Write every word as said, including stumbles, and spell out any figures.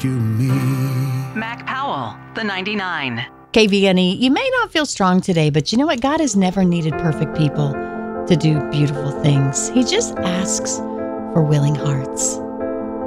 rescue me. Mac Powell, the ninety-nine. K V N E, you may not feel strong today, but you know what? God has never needed perfect people to do beautiful things. He just asks for willing hearts.